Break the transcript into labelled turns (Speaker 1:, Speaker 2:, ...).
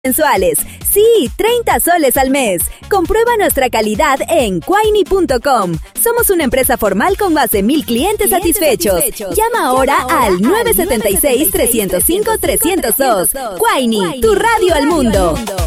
Speaker 1: mensuales. Sí, 30 soles al mes. Comprueba nuestra calidad en quaini.com. Somos una empresa formal con más de 1,000 clientes satisfechos. Llama ahora al 976-305-302. Quaini, tu radio al mundo.